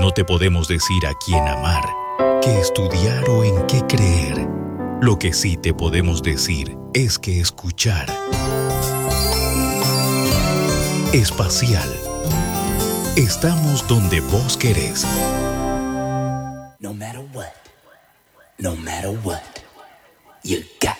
No te podemos decir a quién amar, qué estudiar o en qué creer. Lo que sí te podemos decir es que escuchar. Espacial. Estamos donde vos querés. No matter what, you got